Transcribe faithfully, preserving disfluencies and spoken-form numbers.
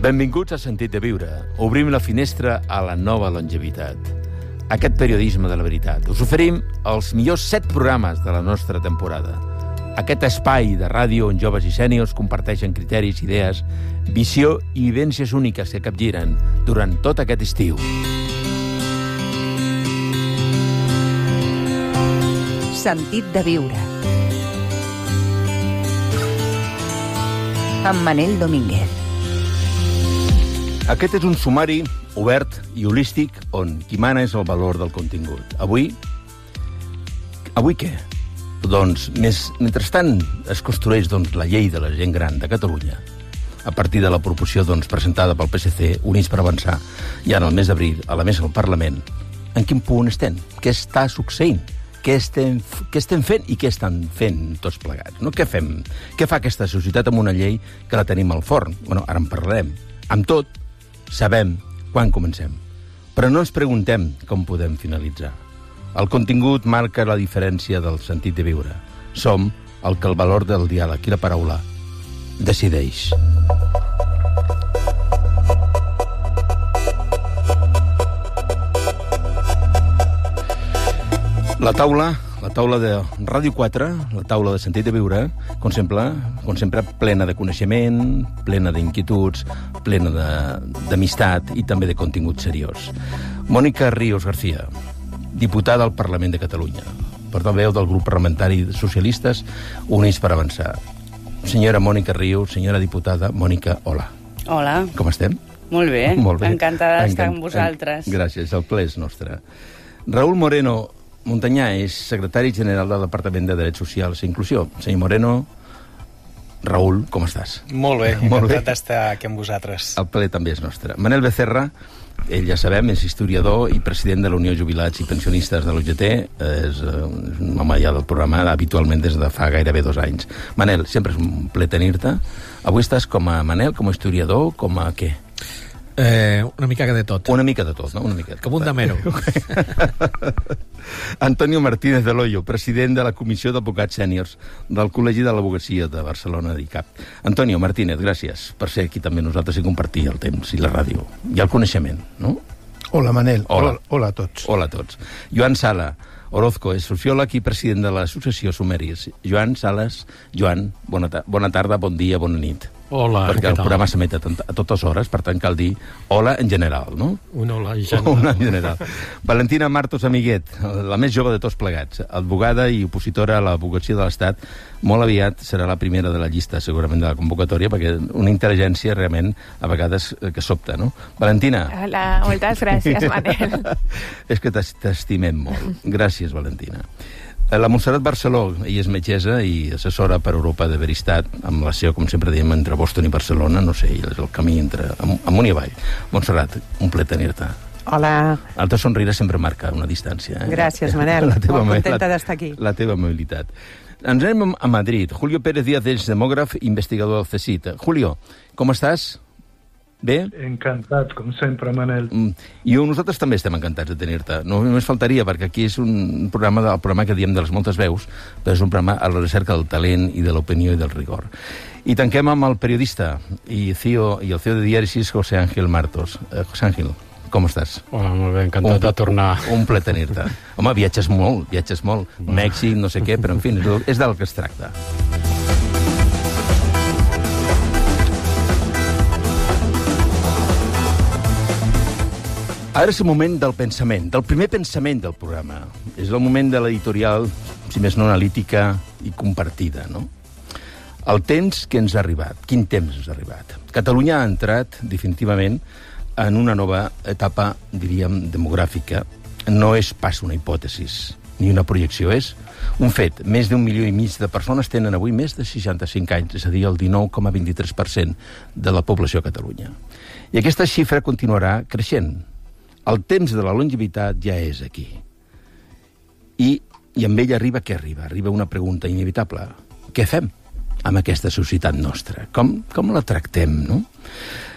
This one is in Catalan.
Benvinguts a Sentit de Viure. Obrim la finestra a la nova longevitat. Aquest periodisme de la veritat. Us oferim els millors set programes de la nostra temporada. Aquest espai de ràdio on joves i sèniors comparteixen criteris, idees, visió i vivències úniques que capgiren durant tot aquest estiu. Sentit de Viure. Amb Manel Domínguez. Aquest és un sumari obert i holístic on qui mana és el valor del contingut. Avui... Avui què? Doncs, més, mentrestant es construeix doncs, la llei de la gent gran de Catalunya, a partir de la proposició doncs, presentada pel P S C, Units per Avançar, i ara el mes d'abril, a la mesa del Parlament, en quin punt estem? Què està succeint? Què estem, què estem fent i què estan fent tots plegats? No? Què fem? Què fa aquesta societat amb una llei que la tenim al forn? Bueno, ara en parlarem. Amb tot, sabem quan comencem, però no ens preguntem com podem finalitzar. El contingut marca la diferència del sentit de viure. Som el que el valor del diàleg i la paraula decideix. La taula, la taula de Ràdio quatre, la taula de Sentit de Viure, com sempre, com sempre plena de coneixement, plena d'inquietuds, plena d'amistat i també de contingut seriós. Mònica Ríos García, diputada al Parlament de Catalunya, portaveu del grup parlamentari de socialistes Units per Avançar. Senyora Mònica Ríos, senyora diputada, Mònica, hola. Hola. Com estem? Molt bé, Molt bé. encantada d'estar Encant... amb vosaltres. Gràcies, el ple és nostre. Raúl Moreno Montanyà és secretari general del Departament de Drets Socials i Inclusió. Senyor Moreno, Raúl, com estàs? Molt bé, Molt bé. encantat d'estar aquí amb vosaltres. El ple també és nostre. Manel Becerra, ell ja sabem, és historiador i president de la Unió Jubilats i Pensionistes de l'U G T. És un home ja del programa habitualment des de fa gairebé dos anys. Manel, sempre és un ple tenir-te. Avui estàs com a Manel, com a historiador, com a què? Eh, una mica de tot. Una mica de tot, no? Una mica de tot. Com un damero. Antonio Martínez de Loyo, president de la Comissió d'Advocats Sèniors del Col·legi de l'Advocacia de Barcelona d'I C A P. Antonio Martínez, gràcies per ser aquí també nosaltres i compartir el temps i la ràdio i el coneixement, no? Hola, Manel. Hola. Hola, hola a tots. Hola a tots. Joan Sala Orozco és sociòleg i president de l'associació Sumeris. Joan Sales, Joan, bona, ta bona tarda, bon dia, bona nit. Hola, perquè el programa s'emet a, a totes hores, per tant cal dir hola en general, no? Un hola en general. Una en general. Valentina Martos Amiguet, la més jove de tots plegats, advogada i opositora a l'advocacia de l'Estat, molt aviat serà la primera de la llista, segurament, de la convocatòria, perquè una intel·ligència realment a vegades que sobta, no? Valentina. Hola, moltes gràcies, Manel. És que t'estimem molt. Gràcies, Valentina. La Montserrat Barceló, ella és metgessa i assessora per Europa de Veristat, amb la seva, com sempre diem, entre Boston i Barcelona, no sé, és el camí entre amunt i avall. Montserrat, un ple tenir-te. Hola. El teu somriure sempre marca una distància. Eh? Gràcies, Manel. Molt contenta d'estar aquí. La teva amabilitat. Ens anem a Madrid. Julio Pérez Díaz és demògraf i investigador del CSIC. Julio, com estàs? Bé? Encantat, com sempre, Manel. I nosaltres també estem encantats de tenir-te. No només faltaria, perquè aquí és un programa, del programa que diem de les moltes veus, però és un programa a la recerca del talent i de l'opinió i del rigor. I tanquem amb el periodista i, CEO, i el C E O de Diàresis, José Ángel Martos. Eh, José Ángel, com estàs? Hola, molt bé, encantat un, de tornar. Un ple tenir-te. Home, viatges molt, viatges molt. Mèxic, no sé què, però en fi, és del que es tracta. Ara és el moment del pensament, del primer pensament del programa. És el moment de l'editorial, si més no analítica i compartida, no? El temps que ens ha arribat. Quin temps ens ha arribat? Catalunya ha entrat definitivament en una nova etapa, diríem, demogràfica. No és pas una hipòtesi, ni una projecció, és un fet. Més d'un milió i mig de persones tenen avui més de seixanta-cinc anys, és a dir, el dinou coma vint-i-tres per cent de la població a Catalunya. I aquesta xifra continuarà creixent. El temps de la longevitat ja és aquí. I, i amb ell arriba què arriba? Arriba una pregunta inevitable. Què fem amb aquesta societat nostra? Com, com la tractem, no?